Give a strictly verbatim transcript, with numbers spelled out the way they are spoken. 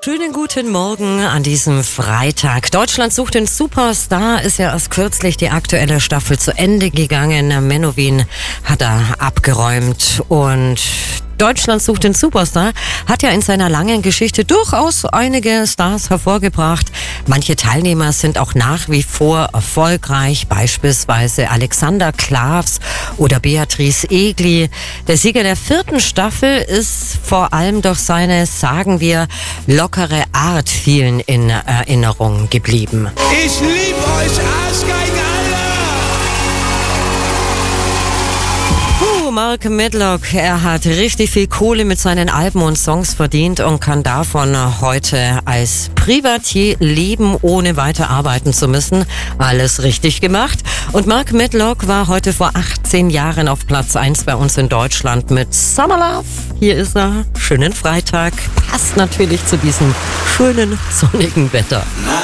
Schönen guten Morgen an diesem Freitag. Deutschland sucht den Superstar, ist ja erst kürzlich die aktuelle Staffel zu Ende gegangen. Menowin hat da abgeräumt und Deutschland sucht den Superstar hat ja in seiner langen Geschichte durchaus einige Stars hervorgebracht. Manche Teilnehmer sind auch nach wie vor erfolgreich, beispielsweise Alexander Klavs oder Beatrice Egli. Der Sieger der vierten Staffel ist vor allem durch seine, sagen wir, lockere Art vielen in Erinnerung geblieben. Ich lieb euch Arsch gegen alle! Mark Medlock, er hat richtig viel Kohle mit seinen Alben und Songs verdient und kann davon heute als Privatier leben, ohne weiter arbeiten zu müssen. Alles richtig gemacht. Und Mark Medlock war heute vor achtzehn Jahren auf Platz eins bei uns in Deutschland mit Summer Love. Hier ist er. Schönen Freitag. Passt natürlich zu diesem schönen sonnigen Wetter.